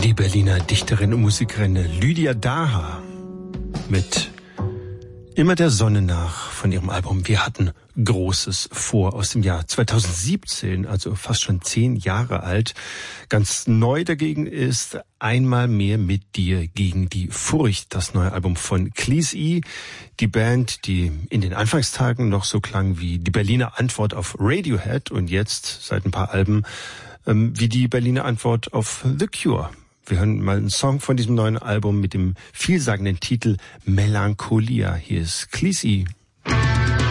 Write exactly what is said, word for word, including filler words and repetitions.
Die Berliner Dichterin und Musikerin Lydia Daha mit Immer der Sonne nach von ihrem Album Wir hatten Großes vor aus dem Jahr zweitausendsiebzehn, also fast schon zehn Jahre alt. Ganz neu dagegen ist Einmal mehr mit dir gegen die Furcht, das neue Album von Cleese, die Band, die in den Anfangstagen noch so klang wie die Berliner Antwort auf Radiohead und jetzt seit ein paar Alben ähm, wie die Berliner Antwort auf The Cure. Wir hören mal einen Song von diesem neuen Album mit dem vielsagenden Titel Melancholia. Hier ist Cleese.